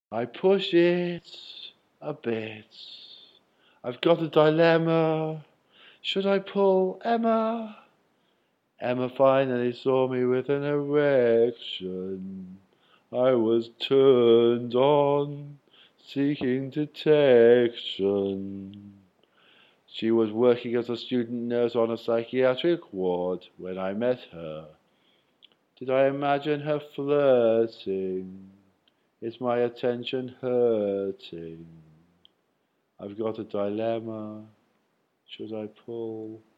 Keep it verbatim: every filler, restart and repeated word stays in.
I push it a bit. I've got a dilemma. Should I pull Emma? Emma finally saw me with an erection. I was turned on, seeking detection. She was working as a student nurse on a psychiatric ward when I met her. Did I imagine her flirting? Is my attention hurting? I've got a dilemma. Should I pull